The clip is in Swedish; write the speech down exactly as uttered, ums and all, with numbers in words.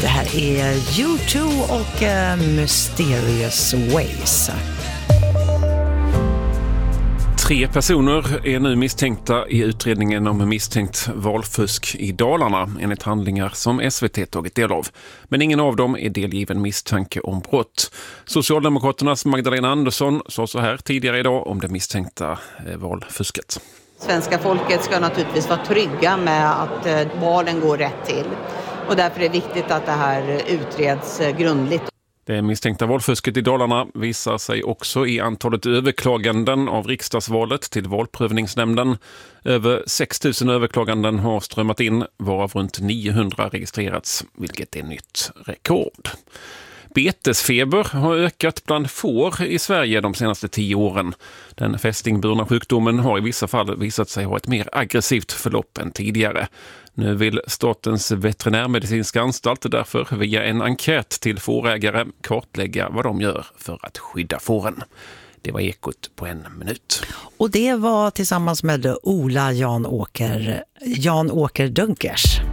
Det här är U två och uh, Mysterious Ways. Tre personer är nu misstänkta i utredningen om misstänkt valfusk i Dalarna enligt handlingar som S V T tagit del av. Men ingen av dem är delgiven misstanke om brott. Socialdemokraternas Magdalena Andersson sa så här tidigare idag om det misstänkta valfusket. Svenska folket ska naturligtvis vara trygga med att valen går rätt till. Och därför är det viktigt att det här utreds grundligt. Det misstänkta valfusket i Dalarna visar sig också i antalet överklaganden av riksdagsvalet till valprövningsnämnden. Över sex tusen överklaganden har strömmat in, varav runt niohundra registrerats, vilket är nytt rekord. Betesfeber har ökat bland får i Sverige de senaste tio åren. Den fästingburna sjukdomen har i vissa fall visat sig ha ett mer aggressivt förlopp än tidigare. Nu vill Statens veterinärmedicinska anstalt därför via en enkät till fårägare kartlägga vad de gör för att skydda fåren. Det var Ekot på en minut. Och det var tillsammans med Ola Jan Åker, Jan Åker Dunkers.